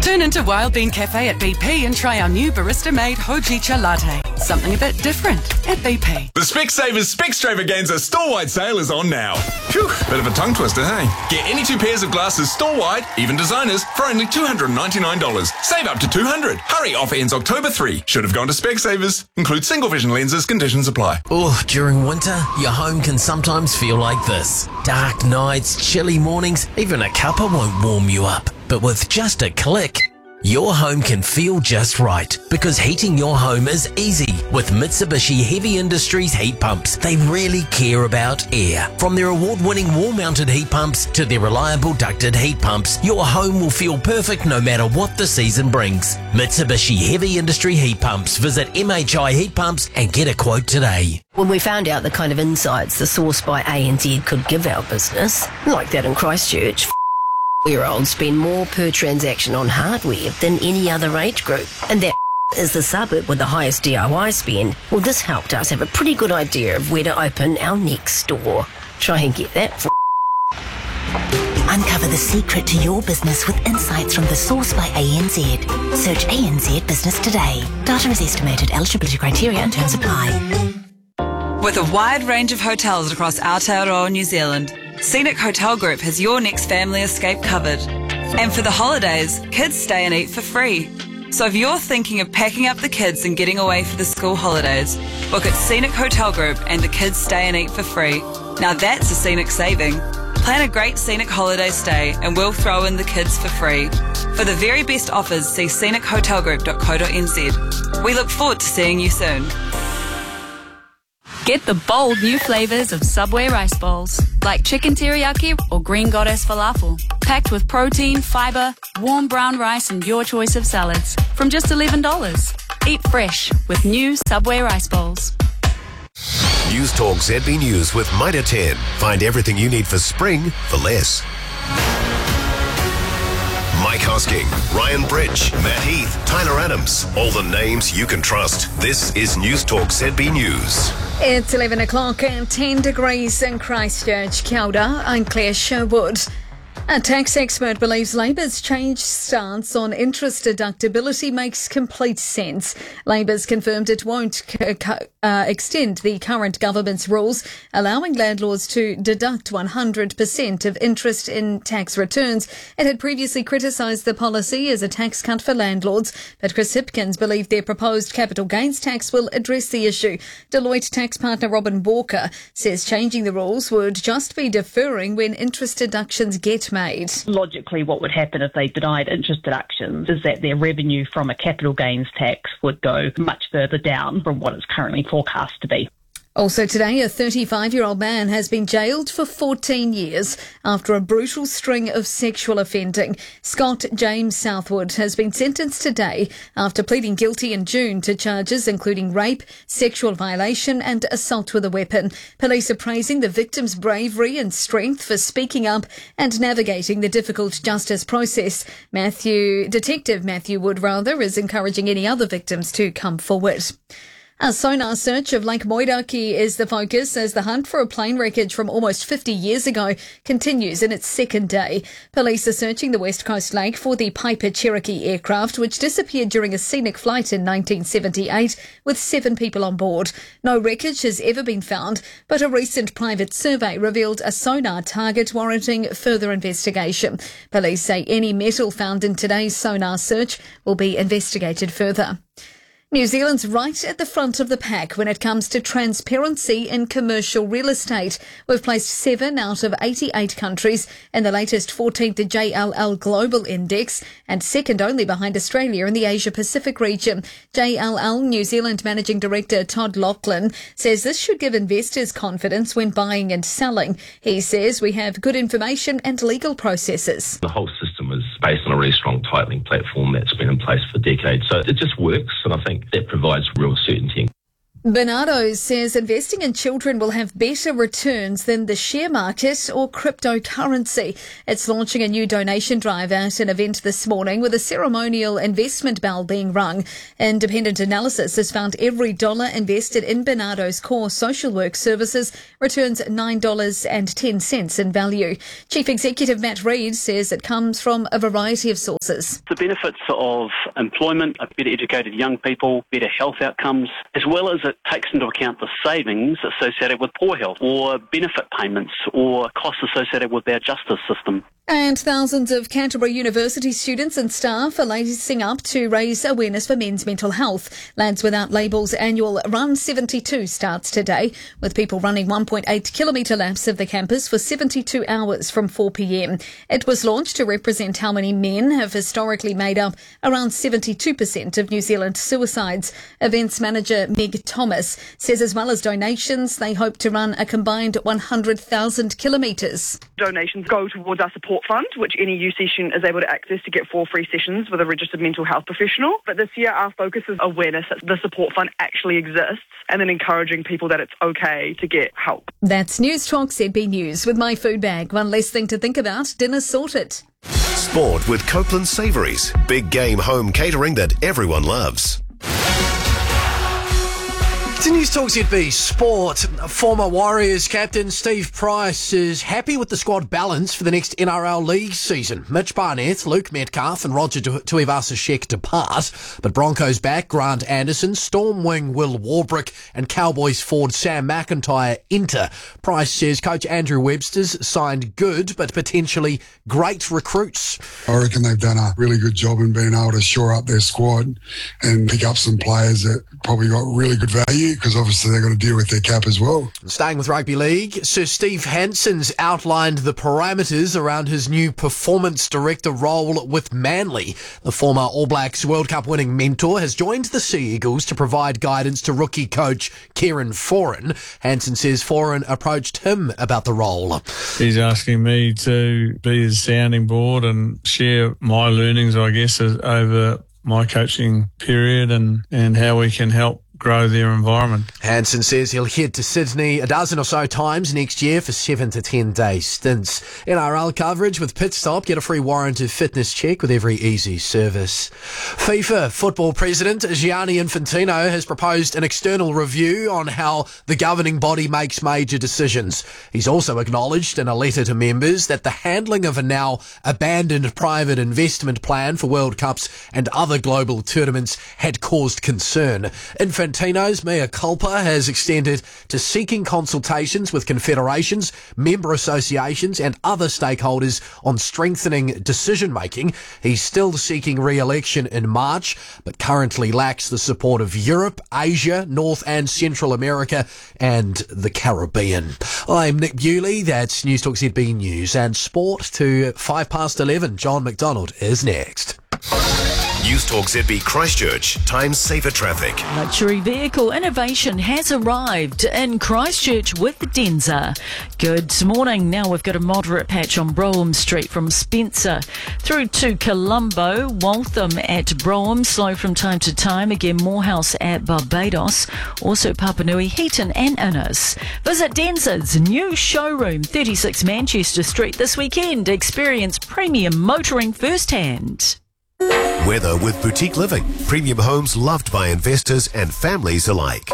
Turn into Wild Bean Cafe at BP and try our new barista-made Hojicha latte. Something a bit different at BP. The Specsavers Specstravaganza store-wide sale is on now. Phew, bit of a tongue twister, hey? Get any 2 pairs of glasses store-wide, even designers, for only $299. Save up to $200. Hurry, offer ends October 3. Should have gone to Specsavers. Include single vision lenses, conditions apply. Oh, during winter, your home can sometimes feel like this. Dark nights, chilly mornings, even a cuppa won't warm you up. But with just a click, your home can feel just right, because heating your home is easy with Mitsubishi Heavy Industries heat pumps. They really care about air. From their award-winning wall-mounted heat pumps to their reliable ducted heat pumps, your home will feel perfect no matter what the season brings. Mitsubishi Heavy Industry heat pumps. Visit MHI Heat Pumps and get a quote today. When we found out the kind of insights the Source by ANZ could give our business, like that in Christchurch, year-olds spend more per transaction on hardware than any other age group, and that is the suburb with the highest DIY spend. Well, this helped us have a pretty good idea of where to open our next store. Try and get that for Uncover the secret to your business with insights from the Source by ANZ. Search ANZ Business today. Data is estimated. Eligibility criteria and terms apply. With a wide range of hotels across Aotearoa, New Zealand, Scenic Hotel Group has your next family escape covered. And for the holidays, kids stay and eat for free. So if you're thinking of packing up the kids and getting away for the school holidays, book at Scenic Hotel Group and the kids stay and eat for free. Now that's a scenic saving. Plan a great scenic holiday stay and we'll throw in the kids for free. For the very best offers, see scenichotelgroup.co.nz. We look forward to seeing you soon. Get the bold new flavours of Subway rice bowls, like chicken teriyaki or green goddess falafel, packed with protein, fibre, warm brown rice and your choice of salads, from just $11. Eat fresh with new Subway rice bowls. News Talk ZB News with Mitre 10. Find everything you need for spring for less. Mike Hosking, Ryan Bridge, Matt Heath, Tyler Adams. All the names you can trust. This is News Talk ZB News. It's 11 o'clock and 10 degrees in Christchurch. Kia ora, I'm Claire Sherwood. A tax expert believes Labour's changed stance on interest deductibility makes complete sense. Labour's confirmed it won't extend the current government's rules, allowing landlords to deduct 100% of interest in tax returns. It had previously criticised the policy as a tax cut for landlords, but Chris Hipkins believed their proposed capital gains tax will address the issue. Deloitte tax partner Robin Walker says changing the rules would just be deferring when interest deductions get made. Logically, what would happen if they denied interest deductions is that their revenue from a capital gains tax would go much further down from what it's currently forecast to be. Also today, a 35-year-old man has been jailed for 14 years after a brutal string of sexual offending. Scott James Southwood has been sentenced today after pleading guilty in June to charges including rape, sexual violation and assault with a weapon. Police are praising the victim's bravery and strength for speaking up and navigating the difficult justice process. Detective Matthew Wood is encouraging any other victims to come forward. A sonar search of Lake Moiraki is the focus as the hunt for a plane wreckage from almost 50 years ago continues in its second day. Police are searching the West Coast Lake for the Piper Cherokee aircraft, which disappeared during a scenic flight in 1978 with 7 people on board. No wreckage has ever been found, but a recent private survey revealed a sonar target warranting further investigation. Police say any metal found in today's sonar search will be investigated further. New Zealand's right at the front of the pack when it comes to transparency in commercial real estate. We've placed 7 out of 88 countries in the latest 14th JLL Global Index and second only behind Australia in the Asia-Pacific region. JLL New Zealand Managing Director Todd Laughlin says this should give investors confidence when buying and selling. He says we have good information and legal processes. The whole system is based on a really strong titling platform that's been in place for decades. So it just works, and I think that provides real certainty. Bernardo says investing in children will have better returns than the share market or cryptocurrency. It's launching a new donation drive at an event this morning with a ceremonial investment bell being rung. Independent analysis has found every dollar invested in Bernardo's core social work services returns $9.10 in value. Chief Executive Matt Reid says it comes from a variety of sources. The benefits of employment, better educated young people, better health outcomes, as well as it takes into account the savings associated with poor health or benefit payments or costs associated with our justice system. And thousands of Canterbury University students and staff are lacing up to raise awareness for men's mental health. Lads Without Labels annual Run 72 starts today, with people running 1.8 kilometre laps of the campus for 72 hours from 4 p.m. It was launched to represent how many men have historically made up around 72% of New Zealand suicides. Events manager Meg Thomas says as well as donations, they hope to run a combined 100,000 kilometres. Donations go towards our support fund, which any youth session is able to access to get 4 free sessions with a registered mental health professional. But this year our focus is awareness that the support fund actually exists and then encouraging people that it's okay to get help. That's News Talk ZB News with My Food Bag. One less thing to think about. Dinner sorted. Sport with Copeland Savouries. Big game home catering that everyone loves. To News Talk ZB Sport, former Warriors captain Steve Price is happy with the squad balance for the next NRL League season. Mitch Barnett, Luke Metcalf and Roger Tuivasa-Sheck depart, but Broncos back Grant Anderson, Storm wing Will Warbrick and Cowboys forward Sam McIntyre enter. Price says coach Andrew Webster's signed good but potentially great recruits. I reckon they've done a really good job in being able to shore up their squad and pick up some players that probably got really good value, because obviously they've got to deal with their cap as well. Staying with rugby league, Sir Steve Hansen's outlined the parameters around his new performance director role with Manly. The former All Blacks World Cup winning mentor has joined the Sea Eagles to provide guidance to rookie coach Kieran Foran. Hansen says Foran approached him about the role. He's asking me to be his sounding board and share my learnings, I guess, over my coaching period and how we can help grow their environment. Hansen says he'll head to Sydney a dozen or so times next year for 7 to 10 day stints. NRL coverage with Pit Stop. Get a free warranted fitness check with every easy service. FIFA football president Gianni Infantino has proposed an external review on how the governing body makes major decisions. He's also acknowledged in a letter to members that the handling of a now abandoned private investment plan for World Cups and other global tournaments had caused concern. Infantino's mea culpa has extended to seeking consultations with confederations, member associations and other stakeholders on strengthening decision-making. He's still seeking re-election in March, but currently lacks the support of Europe, Asia, North and Central America and the Caribbean. I'm Nick Bewley. That's News Talk ZB News and Sport to 11:05. John McDonald is next. News Talk ZB Christchurch. Time saver traffic. Luxury vehicle innovation has arrived in Christchurch with Denza. Good morning. Now we've got a moderate patch on Brougham Street from Spencer through to Colombo, Waltham at Brougham, slow from time to time. Again, Morehouse at Barbados, also Papanui, Heaton and Innes. Visit Denza's new showroom, 36 Manchester Street this weekend. Experience premium motoring firsthand. Weather with Boutique Living. Premium homes loved by investors and families alike.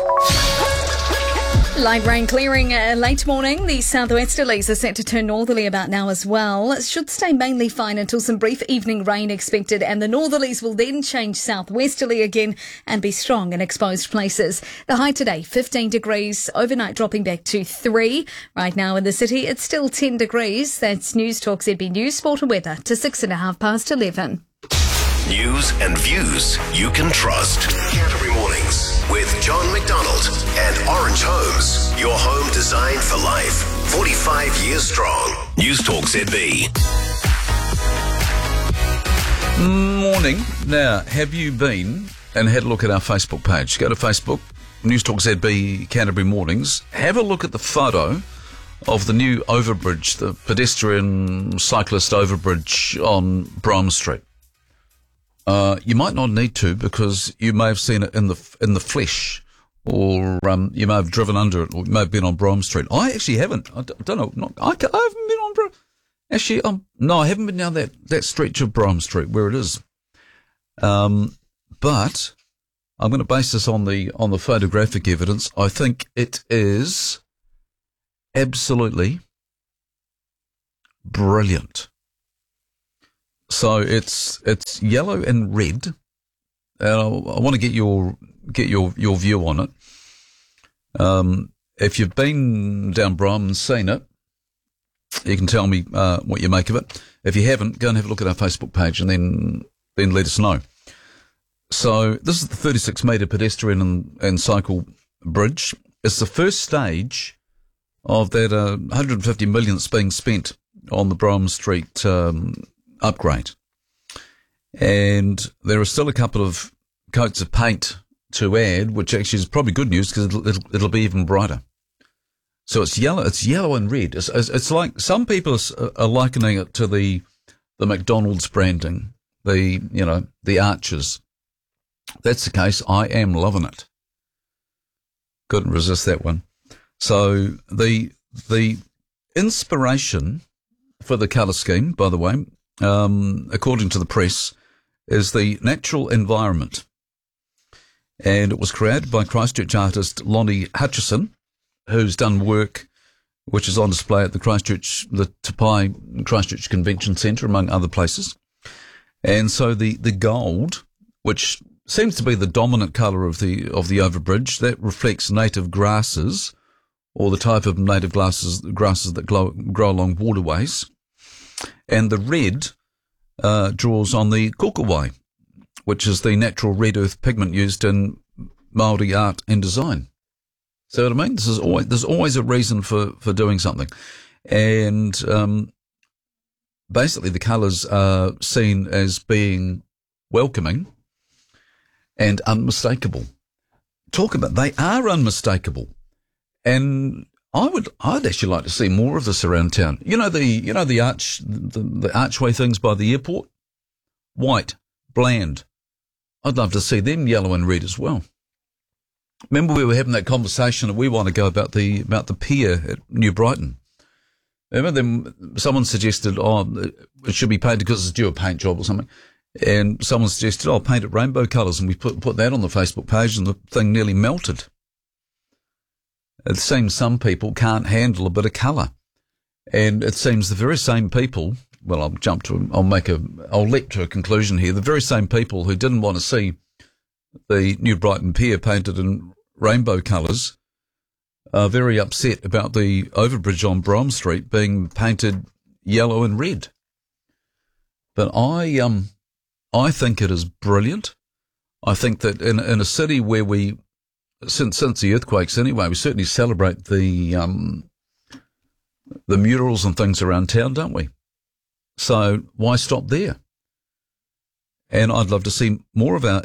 Light rain clearing late morning. The southwesterlies are set to turn northerly about now as well. It should stay mainly fine until some brief evening rain expected, and the northerlies will then change southwesterly again and be strong in exposed places. The high today, 15 degrees, overnight dropping back to 3. Right now in the city, it's still 10 degrees. That's News Talk ZB News, Sport and Weather to 11:05. News and views you can trust. Canterbury Mornings with John McDonald and Orange Homes. Your home designed for life. 45 years strong. News Talk ZB. Morning. Now, have you been and had a look at our Facebook page? Go to Facebook, News Talk ZB Canterbury Mornings. Have a look at the photo of the new overbridge, the pedestrian cyclist overbridge on Brougham Street. You might not need to, because you may have seen it in the flesh or you may have driven under it, or you may have been on Brougham Street. I actually haven't. I don't know. I haven't been on Brougham. Actually, no, I haven't been down that stretch of Brougham Street where it is. But I'm going to base this on the photographic evidence. I think it is absolutely brilliant. So it's yellow and red. And I want to get your view on it. If you've been down Brougham and seen it, you can tell me what you make of it. If you haven't, go and have a look at our Facebook page and then let us know. So this is the 36-metre pedestrian and cycle bridge. It's the first stage of that 150 million that's being spent on the Brougham Street upgrade. And there are still a couple of coats of paint to add, which actually is probably good news because it'll be even brighter. So it's yellow and red. It's like some people are likening it to the McDonald's branding, the arches. That's the case. I am loving it. Couldn't resist that one. So the inspiration for the colour scheme, by the way, according to the press, is the natural environment. And it was created by Christchurch artist Lonnie Hutchison, who's done work which is on display at the Tapai Christchurch Convention Centre, among other places. And so the gold, which seems to be the dominant colour of the overbridge, that reflects native grasses, or the type of native grasses that grow along waterways. And the red draws on the kokowai, which is the natural red earth pigment used in Māori art and design. See what I mean? There's always a reason for doing something. And basically the colours are seen as being welcoming and unmistakable. They are unmistakable. And I'd actually like to see more of this around town. The archway things by the airport? White, bland. I'd love to see them yellow and red as well. Remember we were having that conversation a wee while ago about the pier at New Brighton. Remember then someone suggested, it should be painted because it's due a paint job or something. And someone suggested, paint it rainbow colours, and we put that on the Facebook page and the thing nearly melted. It seems some people can't handle a bit of colour. And it seems the very same people, well, I'll leap to a conclusion here, the very same people who didn't want to see the New Brighton Pier painted in rainbow colours are very upset about the overbridge on Brougham Street being painted yellow and red. But I think it is brilliant. I think that in a city where we, since the earthquakes anyway, we certainly celebrate the murals and things around town, don't we? So why stop there? And I'd love to see more of our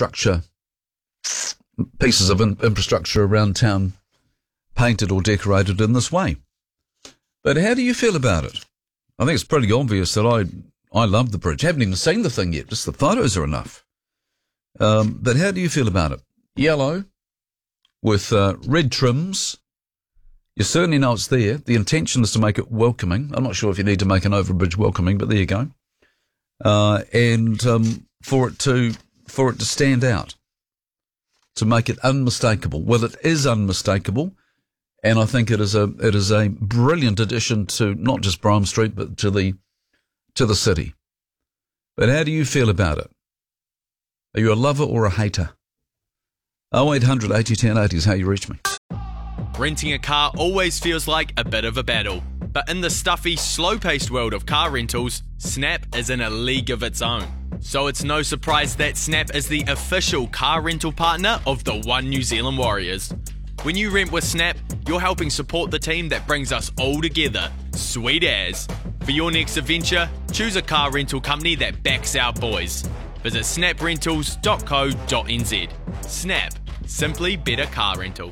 pieces of infrastructure around town painted or decorated in this way. But how do you feel about it? I think it's pretty obvious that I love the bridge. Haven't even seen the thing yet. Just the photos are enough. But how do you feel about it? Yellow with red trims. You certainly know it's there. The intention is to make it welcoming. I'm not sure if you need to make an overbridge welcoming, but there you go. And for it to stand out, to make it unmistakable. Well, it is unmistakable, and I think it is a brilliant addition to not just Brougham Street, but to the city. But how do you feel about it? Are you a lover or a hater? 0800 80 10 80 is how you reach me. Renting a car always feels like a bit of a battle, but in the stuffy, slow-paced world of car rentals, Snap is in a league of its own. So it's no surprise that Snap is the official car rental partner of the One New Zealand Warriors. When you rent with Snap, you're helping support the team that brings us all together. Sweet as. For your next adventure, choose a car rental company that backs our boys. Visit snaprentals.co.nz. Snap. Simply better car rental.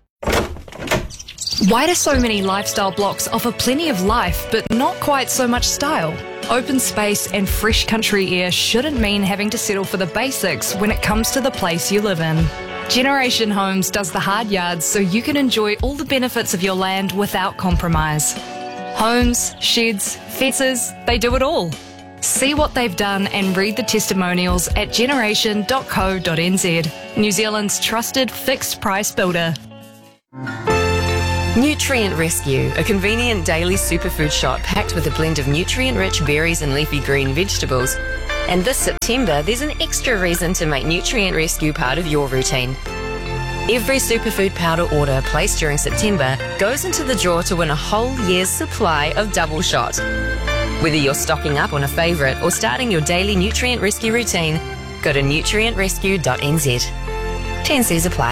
Why do so many lifestyle blocks offer plenty of life but not quite so much style? Open space and fresh country air shouldn't mean having to settle for the basics when it comes to the place you live in. Generation Homes does the hard yards so you can enjoy all the benefits of your land without compromise. Homes, sheds, fences, they do it all. See what they've done and read the testimonials at generation.co.nz, New Zealand's trusted fixed price builder. Nutrient Rescue, a convenient daily superfood shot packed with a blend of nutrient-rich berries and leafy green vegetables. And this September, there's an extra reason to make Nutrient Rescue part of your routine. Every superfood powder order placed during September goes into the draw to win a whole year's supply of Double Shot. Whether you're stocking up on a favourite or starting your daily Nutrient Rescue routine, go to nutrientrescue.nz. T&Cs apply.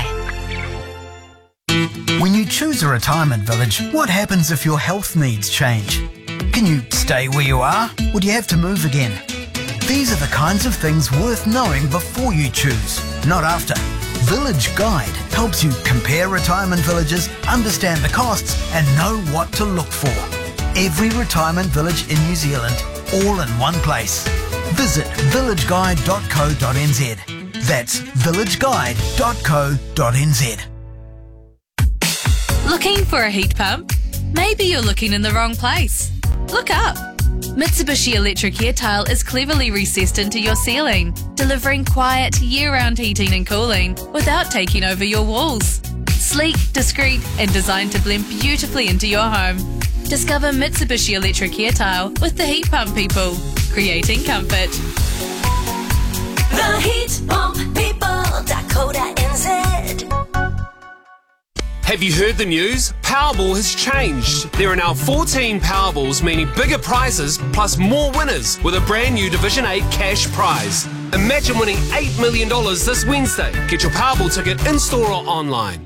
When you choose a retirement village, what happens if your health needs change? Can you stay where you are? Would you have to move again? These are the kinds of things worth knowing before you choose, not after. Village Guide helps you compare retirement villages, understand the costs, and know what to look for. Every retirement village in New Zealand, all in one place. Visit villageguide.co.nz. That's villageguide.co.nz. Looking for a heat pump? Maybe you're looking in the wrong place. Look up. Mitsubishi Electric Air Tile is cleverly recessed into your ceiling, delivering quiet, year-round heating and cooling without taking over your walls. Sleek, discreet, and designed to blend beautifully into your home. Discover Mitsubishi Electric Air Tile with the Heat Pump people, creating comfort. The Heat Pump People, Dakota.nz. Have you heard the news? Powerball has changed. There are now 14 Powerballs, meaning bigger prizes plus more winners with a brand new Division 8 cash prize. Imagine winning $8 million this Wednesday. Get your Powerball ticket in-store or online.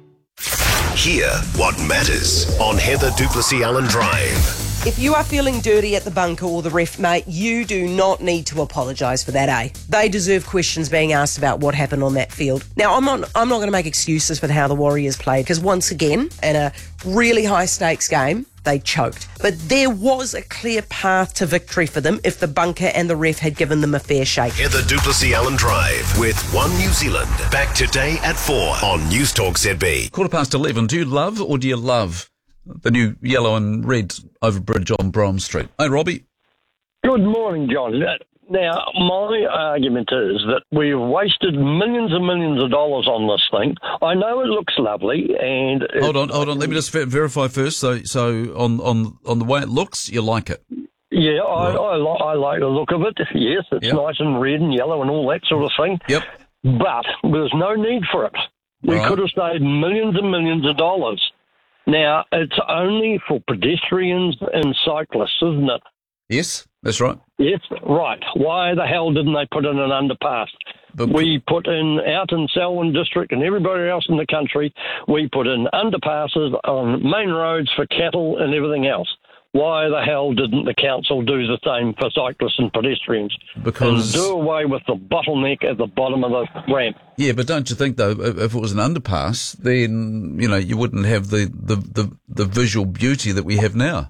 Hear what matters on Heather Duplessis Allen Drive. If you are feeling dirty at the bunker or the ref, mate, you do not need to apologise for that, eh? They deserve questions being asked about what happened on that field. Now, I'm not going to make excuses for how the Warriors played, because once again, in a really high-stakes game, they choked. But there was a clear path to victory for them if the bunker and the ref had given them a fair shake. Heather Duplessis Allen Drive with One New Zealand. Back today at 4 on News Talk ZB. 11:15. Do you love or do you love the new yellow and red overbridge on Brougham Street? Hey, Robbie. Good morning, John. Now, my argument is that we've wasted millions and millions of dollars on this thing. I know it looks lovely, and hold on. Let me just verify first. So on the way it looks, you like it? Yeah, I like the look of it. Yes, it's nice and red and yellow and all that sort of thing. Yep. But there's no need for it. We could have saved millions and millions of dollars. Now, it's only for pedestrians and cyclists, isn't it? Yes, that's right. Yes, right. Why the hell didn't they put in an underpass? We put in, out in Selwyn District and everybody else in the country, we put in underpasses on main roads for cattle and everything else. Why the hell didn't the council do the same for cyclists and pedestrians? Because and do away with the bottleneck at the bottom of the ramp. Yeah, but don't you think though, if it was an underpass, then you wouldn't have the visual beauty that we have now?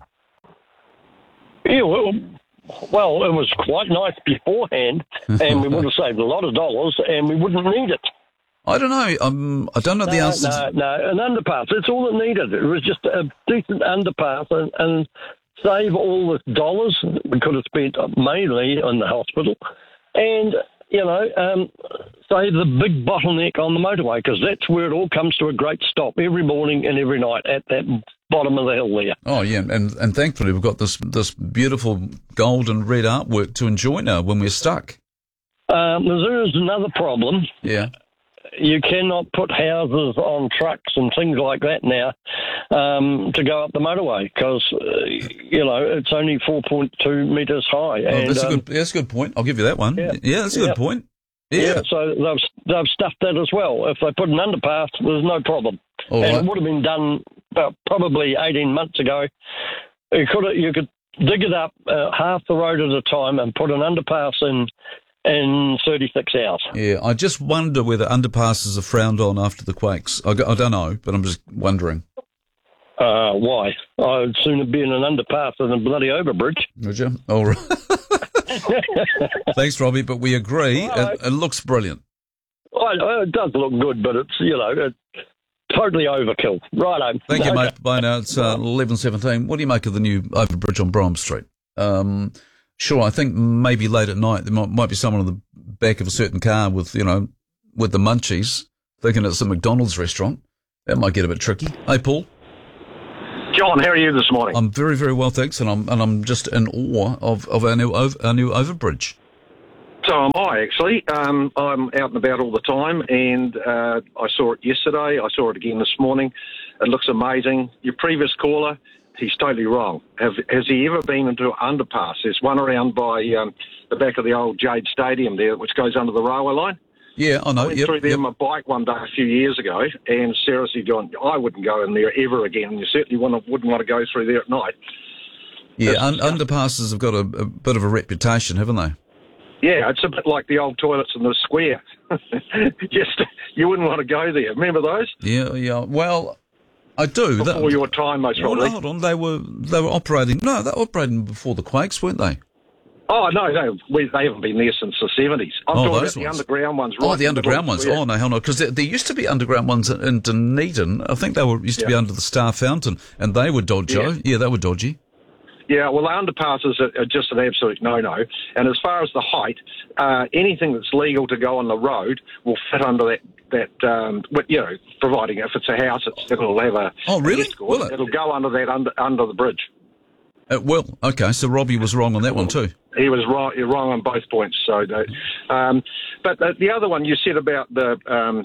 Yeah, well, it was quite nice beforehand, and we would have saved a lot of dollars, and we wouldn't need it. I don't know. I don't know the answer. No, an underpass. That's all it needed. It was just a decent underpass and save all the dollars we could have spent mainly on the hospital and, save the big bottleneck on the motorway, because that's where it all comes to a great stop every morning and every night at that bottom of the hill there. Oh, yeah, and thankfully we've got this beautiful gold and red artwork to enjoy now when we're stuck. There is another problem. Yeah. You cannot put houses on trucks and things like that now to go up the motorway because, it's only 4.2 metres high. Oh, and, that's a good point. I'll give you that one. Yeah, that's a good point. Yeah. So they've stuffed that as well. If they put an underpass, there's no problem. It would have been done probably 18 months ago. You could dig it up half the road at a time and put an underpass in 36 hours. Yeah, I just wonder whether underpasses are frowned on after the quakes. I don't know, but I'm just wondering. Why? I'd sooner be in an underpass than a bloody overbridge. Would you? All right. Thanks, Robbie, but we agree. Right. It looks brilliant. It does look good, but it's, it's totally overkill. Righto. Thank you, mate. Bye now. It's 11:17. What do you make of the new overbridge on Brougham Street? Sure, I think maybe late at night there might be someone on the back of a certain car with the munchies, thinking it's a McDonald's restaurant. That might get a bit tricky. Hey, Paul. John, how are you this morning? I'm very, very well, thanks, and I'm just in awe of our new overbridge. So am I, actually. I'm out and about all the time, and I saw it yesterday. I saw it again this morning. It looks amazing. Your previous caller, he's totally wrong. Has he ever been into an underpass? There's one around by the back of the old Jade Stadium there, which goes under the railway line. Yeah, I know. I went through there on my bike one day a few years ago, and seriously, John, I wouldn't go in there ever again. You certainly wouldn't want to go through there at night. Yeah, underpasses have got a bit of a reputation, haven't they? Yeah, it's a bit like the old toilets in the square. You wouldn't want to go there. Remember those? Yeah. Well, I do. Before your time, most probably. Hold on, they were operating. No, they were operating before the quakes, weren't they? Oh, no, they haven't been there since the 70s. I'm talking about the underground ones. Right, the underground ones. Oh, no, hell no, because there used to be underground ones in Dunedin. I think they used to be under the Star Fountain, and they were dodgy. Yeah, they were dodgy. Yeah, well, the underpasses are just an absolute no-no. And as far as the height, anything that's legal to go on the road will fit under that providing if it's a house, it'll have a... Oh, really? Will it? It'll go under that, under the bridge. It will. Okay, so Robbie was wrong on that one too. He was right. You're wrong on both points. So, but the other one you said about the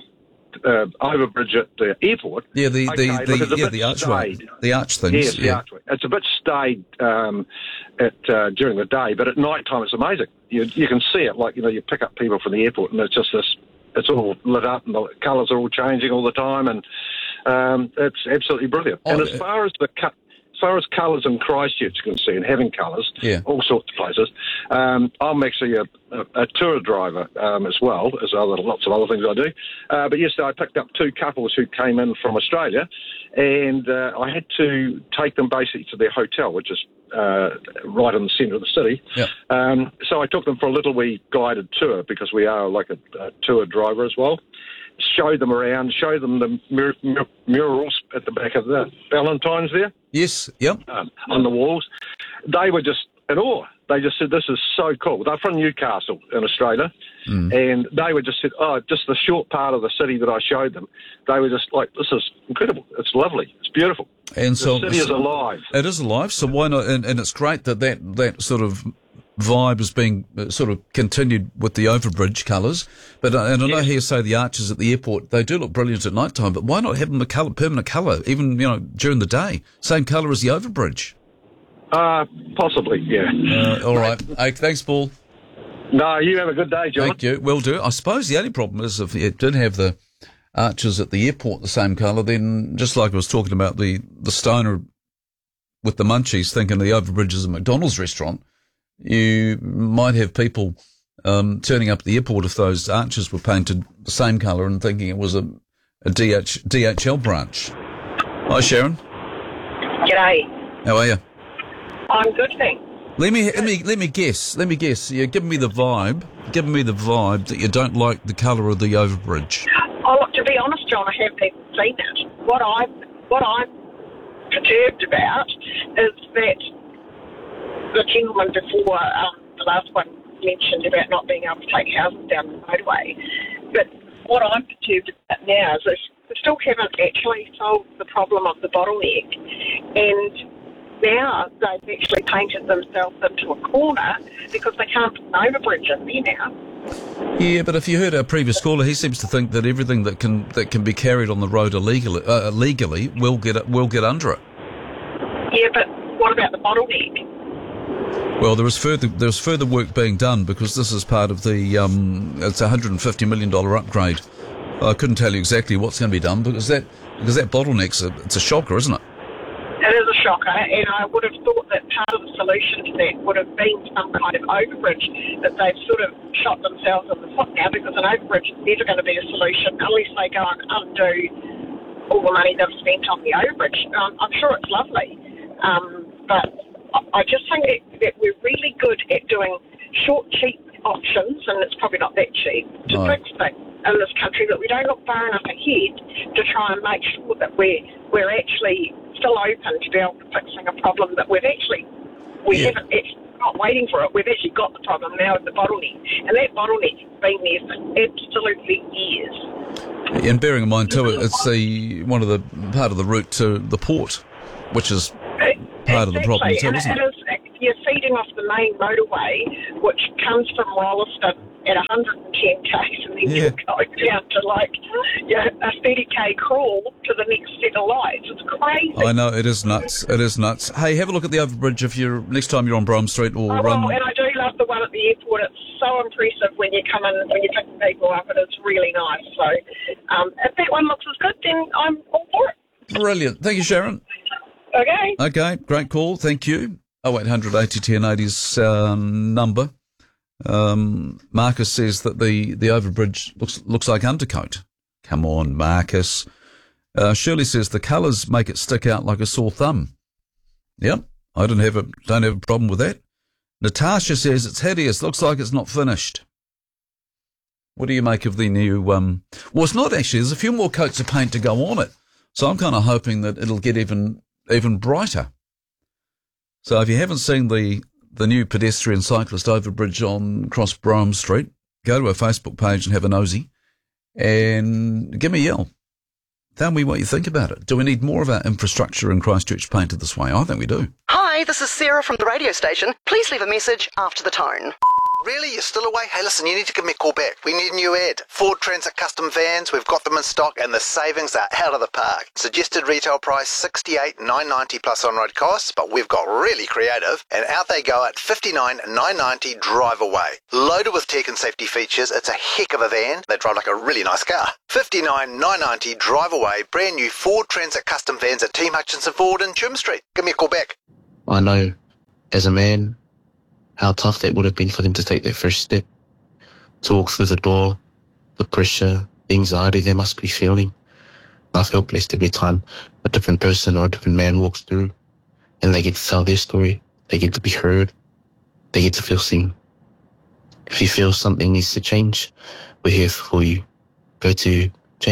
overbridge at the airport. Yeah, the archway, the arch things. Yes, the archway. It's a bit stayed during the day, but at night time it's amazing. You can see it. Like you pick up people from the airport, and it's just this. It's all lit up, and the colours are all changing all the time, and it's absolutely brilliant. And as far as colours in Christchurch are concerned, having colours, all sorts of places. I'm actually a tour driver as well, as lots of other things I do. But yesterday I picked up two couples who came in from Australia, and I had to take them basically to their hotel, which is right in the centre of the city. Yeah. So I took them for a little wee guided tour, because we are like a tour driver as well. Show them around, show them the murals at the back of the Valentine's there. Yes, yep. On the walls. They were just in awe. They just said, this is so cool. They're from Newcastle in Australia, and they were just said, just the short part of the city that I showed them, they were just like, this is incredible. It's lovely. It's beautiful. And the city is alive. It is alive, so why not? And it's great that sort of vibe is being sort of continued with the overbridge colours. But and I know here say the arches at the airport, they do look brilliant at night time, but why not have them a permanent colour, even during the day? Same colour as the overbridge. Possibly, yeah. All right. Hey, thanks, Paul. No, you have a good day, John. Thank you. Will do. I suppose the only problem is if it did have the arches at the airport the same colour, then just like I was talking about the stoner with the munchies thinking the overbridge is a McDonald's restaurant, you might have people turning up at the airport if those arches were painted the same colour and thinking it was a DHL branch. Hi, Sharon. G'day. How are you? I'm good, thanks. Let me guess. You're giving me the vibe that you don't like the colour of the overbridge. Oh, look, to be honest, John, I haven't even seen it. What I'm perturbed about is that the gentleman before the last one mentioned about not being able to take houses down the motorway. But what I'm perturbed about now is they still haven't actually solved the problem of the bottleneck, and now they've actually painted themselves into a corner because they can't put an overbridge in there now. Yeah, but if you heard our previous caller, he seems to think that everything that can be carried on the road legally will get under it. Yeah, but what about the bottleneck? Well, there's further work being done because this is part of the it's a $150 million upgrade. I couldn't tell you exactly what's going to be done because that bottleneck's it's a shocker, isn't it? It is a shocker, and I would have thought that part of the solution to that would have been some kind of overbridge, that they've sort of shot themselves in the foot now, because an overbridge is never going to be a solution unless they go and undo all the money they've spent on the overbridge. I'm sure it's lovely, but I just think that we're really good at doing short, cheap options, and it's probably not that cheap, to fix things. in this country, but we don't look far enough ahead to try and make sure that we're actually still open to be able to fixing a problem that we've actually, haven't actually not waiting for it, we've actually got the problem now with the bottleneck. And that bottleneck has been there for absolutely years. And bearing in mind too, it's part of the route to the port, which is part of the problem too, isn't it? You're feeding off the main motorway, which comes from Rolleston at 110 k's, and then you go down to a 30k crawl to the next set of lights. It's crazy. I know, it is nuts. It is nuts. Hey, have a look at the overbridge next time you're on Brougham Street or and I do love the one at the airport. It's so impressive when you come in, when you're picking people up, and it's really nice. So if that one looks as good, then I'm all for it. Brilliant. Thank you, Sharon. Okay, great call. Thank you. 0800 80 10 80's number. Marcus says that the overbridge looks like Undercoat. Come on, Marcus. Shirley says the colours make it stick out like a sore thumb. Yep, I don't have a problem with that. Natasha says it's hideous. Looks like it's not finished. What do you make of the new? Well, it's not actually. There's a few more coats of paint to go on it, so I'm kind of hoping that it'll get even brighter. So if you haven't seen the new pedestrian cyclist overbridge across Brougham Street, go to our Facebook page and have a nosy and give me a yell. Tell me what you think about it. Do we need more of our infrastructure in Christchurch painted this way? I think we do. Hi, this is Sarah from the radio station. Please leave a message after the tone. Really? You're still away? Hey, listen, you need to give me a call back. We need a new ad. Ford Transit custom vans, we've got them in stock and the savings are out of the park. Suggested retail price $68,990 plus on-road costs, but we've got really creative and out they go at $59,990 drive away. Loaded with tech and safety features, it's a heck of a van. They drive like a really nice car. $59,990 drive away, brand new Ford Transit custom vans at Team Hutchinson Ford in Chum Street. Give me a call back. I know, as a man, how tough that would have been for them to take that first step, to walk through the door, the pressure, the anxiety they must be feeling. I feel blessed every time a different person or a different man walks through and they get to tell their story, they get to be heard, they get to feel seen. If you feel something needs to change, we're here for you. Go to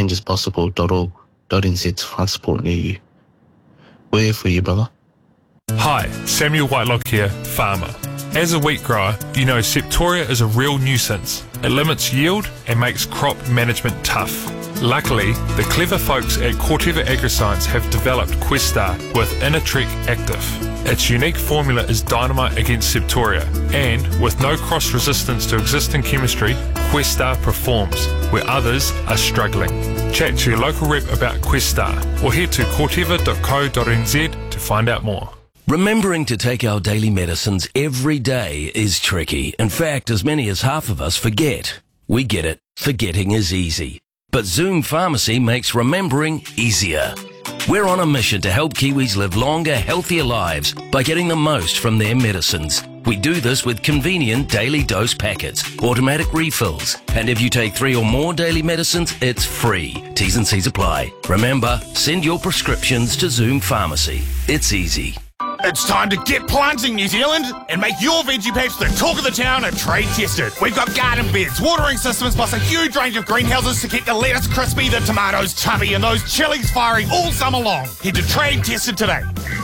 changeispossible.org.nz to find support near you. We're here for you, brother. Hi, Samuel Whitelock here, farmer. As a wheat grower, you know Septoria is a real nuisance. It limits yield and makes crop management tough. Luckily, the clever folks at Corteva Agriscience have developed Questar with Inatrek Active. Its unique formula is dynamite against Septoria, and with no cross-resistance to existing chemistry, Questar performs where others are struggling. Chat to your local rep about Questar or head to corteva.co.nz to find out more. Remembering to take our daily medicines every day is tricky. In fact, as many as half of us forget. We get it. Forgetting is easy. But Zoom Pharmacy makes remembering easier. We're on a mission to help Kiwis live longer, healthier lives by getting the most from their medicines. We do this with convenient daily dose packets, automatic refills, and if you take 3 or more daily medicines, it's free. T's and C's apply. Remember, send your prescriptions to Zoom Pharmacy. It's easy. It's time to get planting, New Zealand, and make your veggie patch the talk of the town and trade tested. We've got garden beds, watering systems, plus a huge range of greenhouses to keep the lettuce crispy, the tomatoes chubby, and those chilies firing all summer long. Head to Trade Tested today.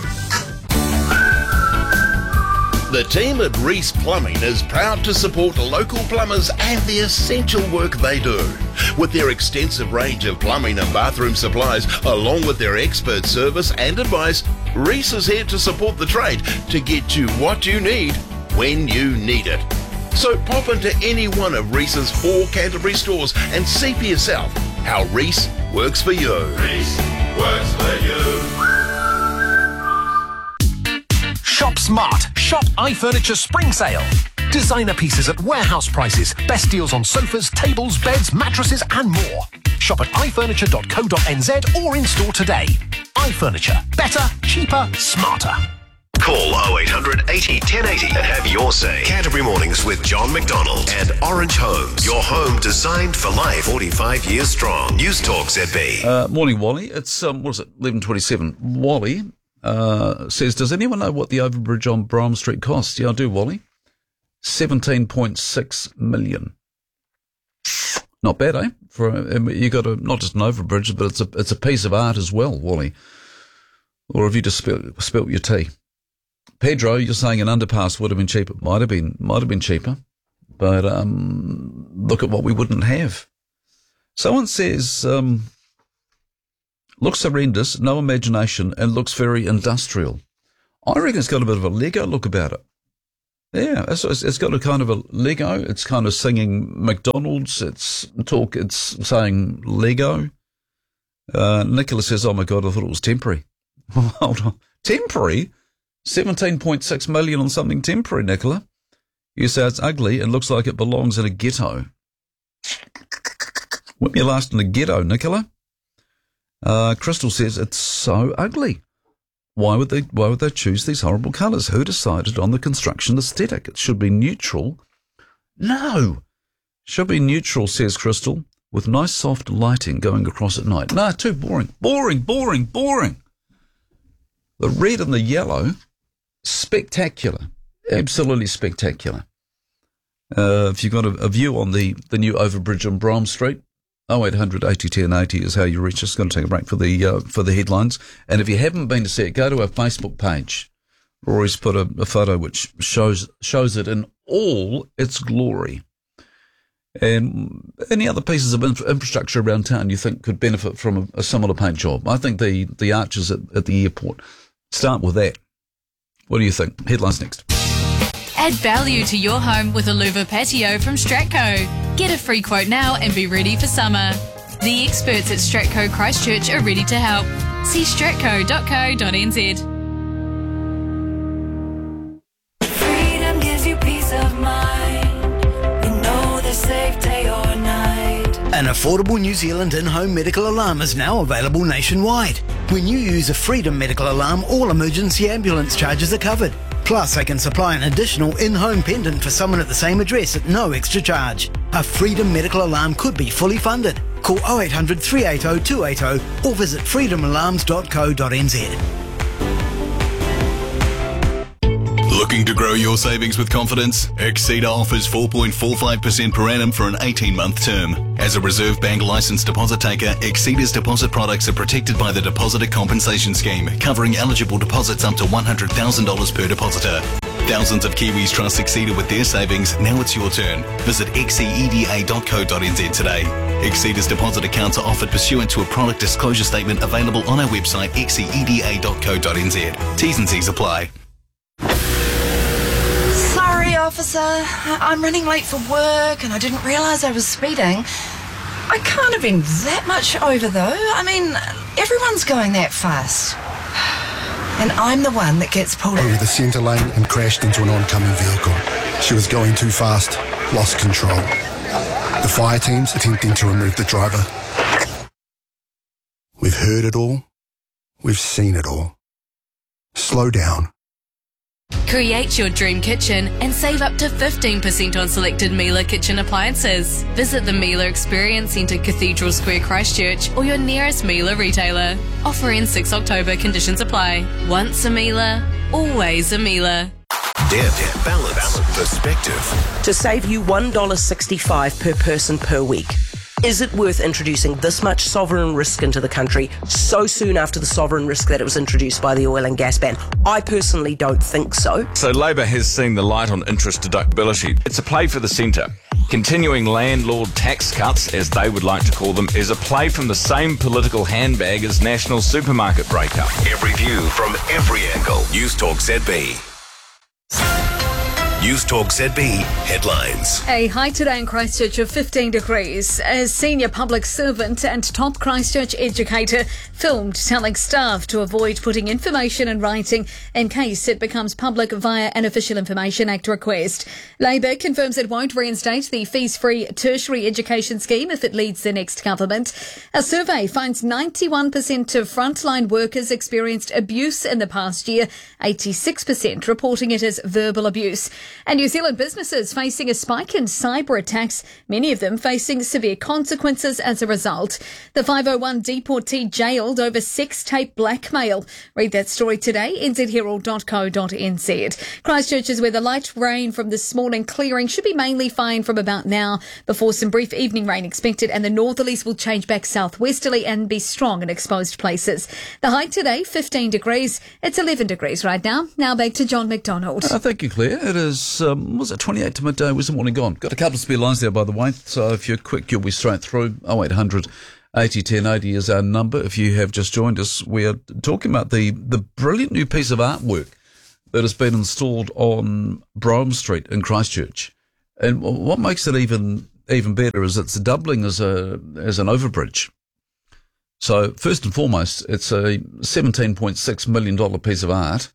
The team at Reese Plumbing is proud to support local plumbers and the essential work they do. With their extensive range of plumbing and bathroom supplies, along with their expert service and advice, Reese is here to support the trade to get you what you need when you need it. So pop into any one of Reese's 4 Canterbury stores and see for yourself how Reese works for you. Reese works for you. Shop smart. Shop iFurniture Spring Sale. Designer pieces at warehouse prices. Best deals on sofas, tables, beds, mattresses and more. Shop at ifurniture.co.nz or in store today. iFurniture. Better, cheaper, smarter. Call 0800 80 1080 and have your say. Canterbury Mornings with John McDonald and Orange Homes. Your home designed for life. 45 years strong. News Talk ZB. Morning, Wally. It's, 11:27. Wally says, does anyone know what the overbridge on Brougham Street costs? Yeah, I do, Wally. 17.6 million. Not bad, eh? You got not just an overbridge, but it's a piece of art as well, Wally. Or have you just spilt your tea? Pedro, you're saying an underpass would have been cheaper. Might have been cheaper, but look at what we wouldn't have. Someone says, looks horrendous, no imagination, and looks very industrial. I reckon it's got a bit of a Lego look about it. Yeah, it's got a kind of a Lego. It's kind of singing McDonald's. It's saying Lego. Nicola says, "Oh my God, I thought it was temporary." Hold on, temporary? 17.6 million on something temporary, Nicola. You say it's ugly and looks like it belongs in a ghetto. When were you last in a ghetto, Nicola? Crystal says it's so ugly. Why would they choose these horrible colours? Who decided on the construction aesthetic? It should be neutral. No. Should be neutral, says Crystal, with nice soft lighting going across at night. No, too boring. Boring. The red and the yellow, spectacular. Absolutely spectacular. If you've got a view on the new overbridge on Brom Street, 0800 80 10 80 is how you reach us. Going to take a break for the headlines. And if you haven't been to see it, go to our Facebook page. Rory's put a photo which shows it in all its glory. And any other pieces of infrastructure around town you think could benefit from a similar paint job? I think the arches at the airport. Start with that. What do you think? Headlines next. Add value to your home with a louver patio from Stratco. Get a free quote now and be ready for summer. The experts at Stratco Christchurch are ready to help. See stratco.co.nz. Freedom gives you peace of mind. You know the safe day or night. An affordable New Zealand in-home medical alarm is now available nationwide. When you use a Freedom medical alarm, all emergency ambulance charges are covered. Plus, I can supply an additional in-home pendant for someone at the same address at no extra charge. A Freedom medical alarm could be fully funded. Call 0800 380 280 or visit freedomalarms.co.nz. Looking to grow your savings with confidence? Exceeder offers 4.45% per annum for an 18-month term. As a Reserve Bank licensed deposit taker, Exceeder's deposit products are protected by the Depositor Compensation Scheme, covering eligible deposits up to $100,000 per depositor. Thousands of Kiwis trust Exceeder with their savings. Now it's your turn. Visit xceda.co.nz today. Exceeder's deposit accounts are offered pursuant to a product disclosure statement available on our website xceda.co.nz. T's and C's apply. Sorry, officer. I'm running late for work and I didn't realise I was speeding. I can't have been that much over, though. I mean, everyone's going that fast. And I'm the one that gets pulled over the centre lane and crashed into an oncoming vehicle. She was going too fast, lost control. The fire team's attempting to remove the driver. We've heard it all. We've seen it all. Slow down. Create your dream kitchen and save up to 15% on selected Miele kitchen appliances. Visit the Miele Experience Centre, Cathedral Square, Christchurch, or your nearest Miele retailer. Offer ends 6 October. Conditions apply. Once a Miele, always a Miele. Depth, balance, perspective. To save you $1.65 per person per week. Is it worth introducing this much sovereign risk into the country so soon after the sovereign risk that it was introduced by the oil and gas ban? I personally don't think so. So Labor has seen the light on interest deductibility. It's a play for the centre. Continuing landlord tax cuts, as they would like to call them, is a play from the same political handbag as national supermarket breakup. Every view from every angle. News Talk ZB. News Talk ZB headlines. A high today in Christchurch of 15 degrees. A senior public servant and top Christchurch educator filmed telling staff to avoid putting information in writing in case it becomes public via an Official Information Act request. Labor confirms it won't reinstate the fees-free tertiary education scheme if it leads the next government. A survey finds 91% of frontline workers experienced abuse in the past year, 86% reporting it as verbal abuse. And New Zealand businesses facing a spike in cyber attacks, many of them facing severe consequences as a result. The 501 deportee jailed over sex tape blackmail. Read that story today, nzherald.co.nz. Christchurch is where the light rain from this morning clearing should be mainly fine from about now, before some brief evening rain expected, and the northerlies will change back southwesterly and be strong in exposed places. The high today, 15 degrees. It's 11 degrees right now. Now back to John McDonald. Thank you, Claire. It is, was it 28 to midday? Where's the morning gone? Got a couple of spare lines there, by the way, so if you're quick, you'll be straight through. 0800 80 1080 is our number. If you have just joined us, we are talking about the brilliant new piece of artwork that has been installed on Brougham Street in Christchurch. And what makes it even better is it's doubling as an overbridge. So first and foremost, it's a $17.6 million piece of art,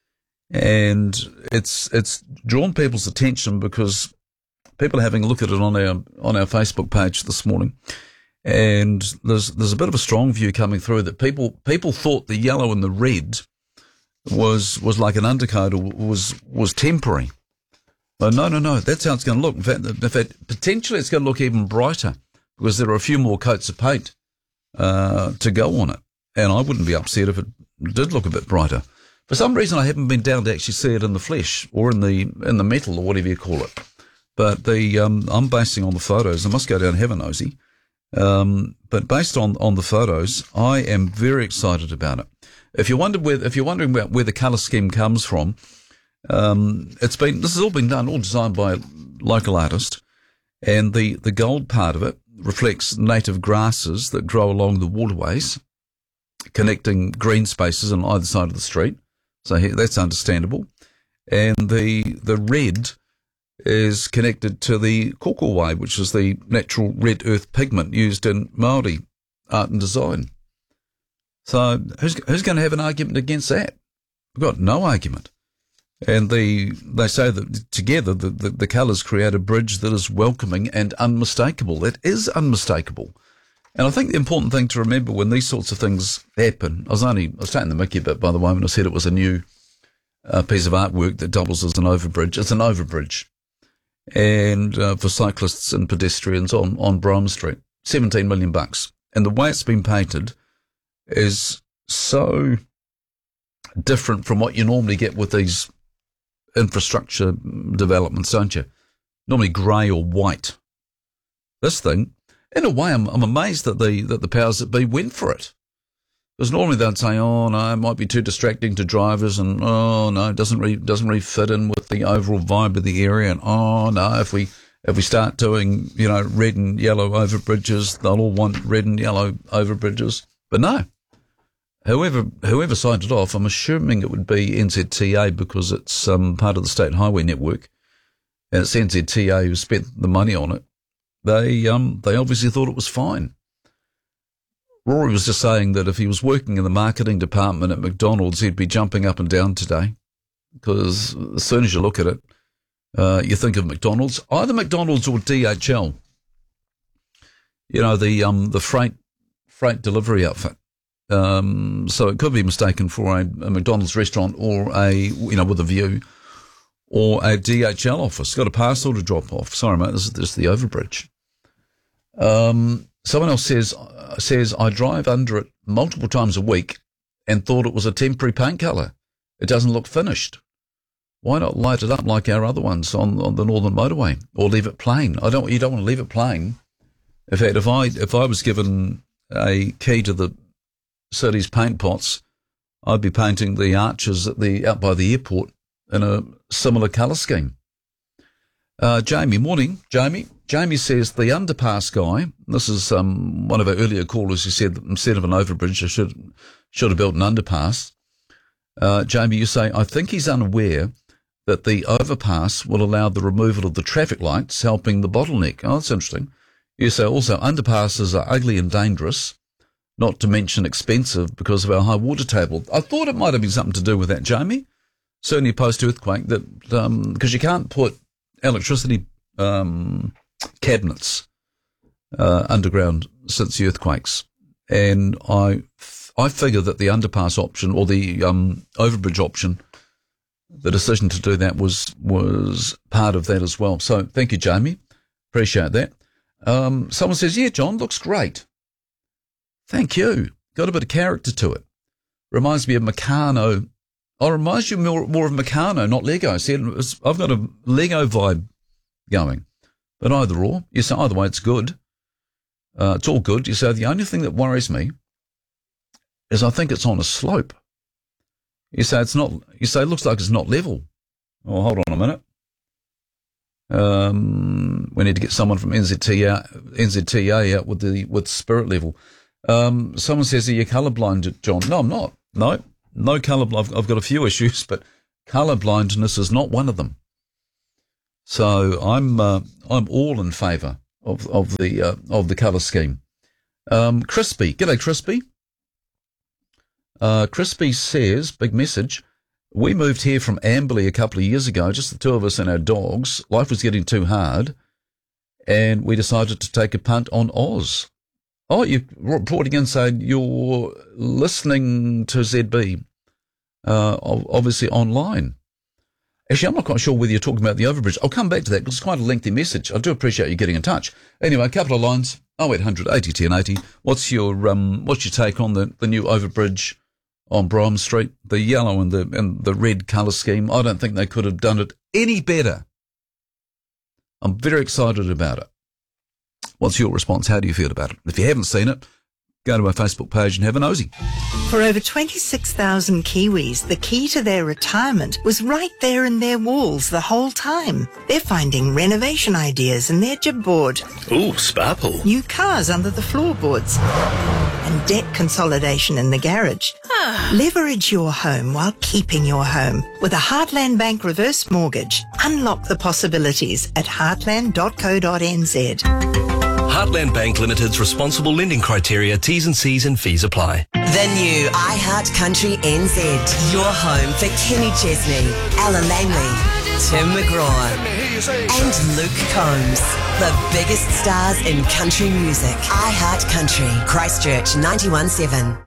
and it's drawn people's attention because people are having a look at it on our Facebook page this morning, and there's a bit of a strong view coming through that people thought the yellow and the red was like an undercoat or was temporary. But no, that's how it's going to look. In fact, potentially it's going to look even brighter because there are a few more coats of paint to go on it. And I wouldn't be upset if it did look a bit brighter. For some reason, I haven't been down to actually see it in the flesh or in the metal or whatever you call it. But I'm basing on the photos. I must go down and have a nosy. But based on the photos, I am very excited about it. If you're wondering about where the colour scheme comes from, this has all been done, all designed by a local artist, and the gold part of it reflects native grasses that grow along the waterways, connecting green spaces on either side of the street. So that's understandable. And the red is connected to the kokowai, which is the natural red earth pigment used in Māori art and design. So who's going to have an argument against that? We've got no argument. And they say that together the colours create a bridge that is welcoming and unmistakable. It is unmistakable. And I think the important thing to remember when these sorts of things happen, I was taking the mickey a bit, by the way, when I said it was a new piece of artwork that doubles as an overbridge. It's an overbridge. And for cyclists and pedestrians on Brougham Street, $17 million. And the way it's been painted is so different from what you normally get with these infrastructure developments, don't you? Normally grey or white. This thing, in a way, I'm amazed that the powers that be went for it. Because normally they'd say, "Oh no, it might be too distracting to drivers," and "Oh no, it doesn't really fit in with the overall vibe of the area," and "Oh no, if we start doing red and yellow overbridges, they'll all want red and yellow overbridges." But no. Whoever signed it off, I'm assuming it would be NZTA because it's part of the state highway network, and it's NZTA who spent the money on it. They obviously thought it was fine. Rory was just saying that if he was working in the marketing department at McDonald's, he'd be jumping up and down today, because as soon as you look at it, you think of McDonald's, either McDonald's or DHL. The freight delivery outfit. So it could be mistaken for a McDonald's restaurant or with a view, or a DHL office. Got a parcel to drop off. Sorry, mate, this is the overbridge. Someone else says, I drive under it multiple times a week and thought it was a temporary paint colour. It doesn't look finished. Why not light it up like our other ones on the Northern Motorway, or leave it plain? You don't want to leave it plain. In fact, if I was given a key to the city's paint pots, I'd be painting the arches out by the airport in a similar colour scheme. Jamie, morning, Jamie. Jamie says the underpass guy, this is one of our earlier callers who said that instead of an overbridge, I should have built an underpass. Jamie, you say, I think he's unaware that the overpass will allow the removal of the traffic lights, helping the bottleneck. Oh, that's interesting. You say also underpasses are ugly and dangerous, not to mention expensive because of our high water table. I thought it might have been something to do with that, Jamie. Certainly post-earthquake, that because you can't put electricity cabinets underground since the earthquakes. And I figure that the underpass option or the overbridge option the decision to do that was part of that as well. So thank you, Jamie. Appreciate that. Someone says, yeah, John, looks great. Thank you. Got a bit of character to it. Reminds me of Meccano. Oh, reminds you more of Meccano, not Lego. See, I've got a Lego vibe going. But either or. You say either way, it's good. It's all good. You say the only thing that worries me is I think it's on a slope. You say it's not. You say it looks like it's not level. Oh, hold on a minute. We need to get someone from NZTA out with spirit level. Someone says, "Are you colourblind, John?" No, I'm not. No colour. I've got a few issues, but colour blindness is not one of them. So I'm all in favour of the colour scheme. Crispy, g'day Crispy. Crispy says, big message. We moved here from Amberley a couple of years ago, just the two of us and our dogs. Life was getting too hard, and we decided to take a punt on Oz. Oh, you're reporting in saying you're listening to ZB, obviously online. Actually, I'm not quite sure whether you're talking about the overbridge. I'll come back to that because it's quite a lengthy message. I do appreciate you getting in touch. Anyway, a couple of lines. 0800 80 10 80. What's your take on the new overbridge on Brom Street? The yellow and the red colour scheme. I don't think they could have done it any better. I'm very excited about it. What's your response? How do you feel about it? If you haven't seen it, go to our Facebook page and have a nosy. For over 26,000 Kiwis, the key to their retirement was right there in their walls the whole time. They're finding renovation ideas in their jibboard. Ooh, sparkle. New cars under the floorboards. And debt consolidation in the garage. Leverage your home while keeping your home. With a Heartland Bank reverse mortgage. Unlock the possibilities at heartland.co.nz. Heartland Bank Limited's responsible lending criteria, T's and C's and fees apply. The new iHeart Country NZ. Your home for Kenny Chesney, Alan Langley, Tim McGraw and Luke Combs. The biggest stars in country music. iHeart Country, Christchurch 91.7.